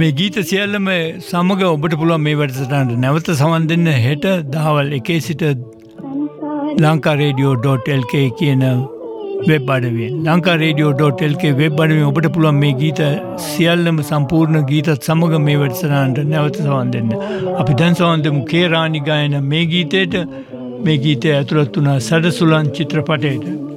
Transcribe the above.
මේ ගීත සියල්ලම සමග ඔබට පුළුවන් මේ වැඩසටහනට නැවත සවන් දෙන්න හෙට දහවල් 1 සිට lankaradiyo.lk කියන වෙබ් අඩවියෙන් lankaradiyo.lk වෙබ් අඩවියෙන් ඔබට පුළුවන් මේ ගීත සියල්ලම සම්පූර්ණ ගීතත් සමග මේ වැඩසටහනට නැවත සවන් දෙන්න. අපි දැන් සවන් දෙමු කේ රාණි ගායන මේ ගීතයට. මේ ගීතය ඇතුළත් වුණා සඩසුලන් චිත්‍රපටයට.